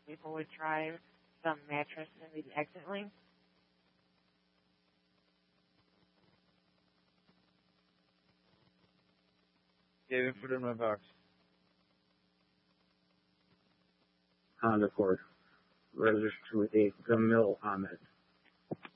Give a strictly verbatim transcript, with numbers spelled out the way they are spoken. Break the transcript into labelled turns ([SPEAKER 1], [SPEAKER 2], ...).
[SPEAKER 1] people would try some mattress and they'd accidentally.
[SPEAKER 2] David, put it in my box.
[SPEAKER 3] Honda Accord. Registered with a Gamil Ahmed.